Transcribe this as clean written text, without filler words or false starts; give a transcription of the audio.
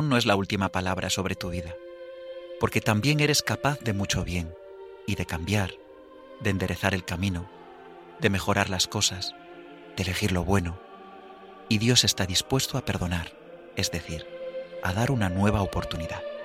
no es la última palabra sobre tu vida, porque también eres capaz de mucho bien y de cambiar, de enderezar el camino, de mejorar las cosas, de elegir lo bueno. Y Dios está dispuesto a perdonar, es decir, a dar una nueva oportunidad.